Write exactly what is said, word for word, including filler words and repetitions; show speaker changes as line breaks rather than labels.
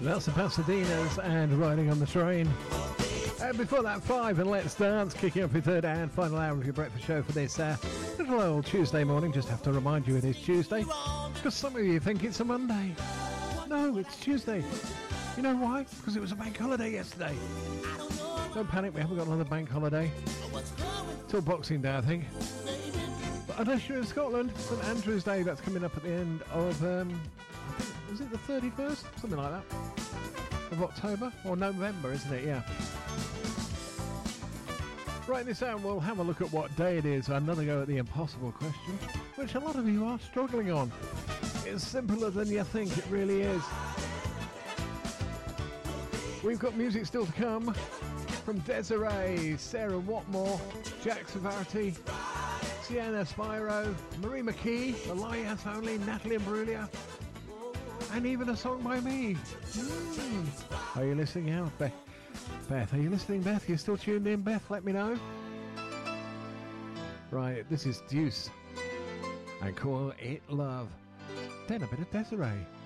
That's the Pasadenas and Riding on the Train. And before that, Five and Let's Dance, kicking off your third and final hour of your breakfast show for this uh, little old Tuesday morning. Just have to remind you it is Tuesday, because some of you think it's a Monday. No, it's Tuesday. You know why? Because it was a bank holiday yesterday. Don't panic, we haven't got another bank holiday till Boxing Day, I think. But unless you're in Scotland, St Andrew's Day, that's coming up at the end of, um, I think, is it the thirty-first? Something like that. Of October or November, isn't it? Yeah. Right this hour, we'll have a look at what day it is. Another go at the impossible question, which a lot of you are struggling on. It's simpler than you think, it really is. We've got music still to come from Desiree, Sarah Watmore, Jack Savarti, Sienna Spyro, Marie McKee, Elias Only, Natalie Imbruglia, and even a song by me. Mm. Are you listening out, Beth? Beth, are you listening, Beth? You still tuned in, Beth? Let me know. Right, this is Deuce, and call it Love. Then a bit of Desiree.